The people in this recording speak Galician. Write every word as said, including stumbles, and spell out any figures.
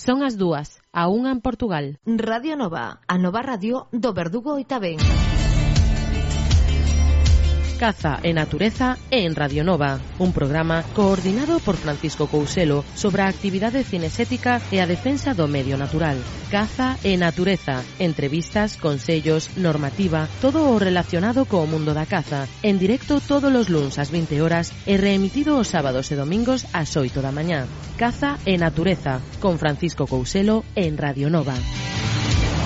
Son as dúas, a unha en Portugal. Radio Nova, a nova radio do Verdugo e tamén. Caza e natureza en Radio Nova, un programa coordinado por Francisco Couselo sobre a actividade cinexética e a defensa do medio natural. Caza e natureza, entrevistas, consellos, normativa, todo o relacionado co mundo da caza, en directo todos os luns ás vinte horas e reemitido os sábados e domingos ás oito da mañá. Caza e natureza, con Francisco Couselo en Radio Nova.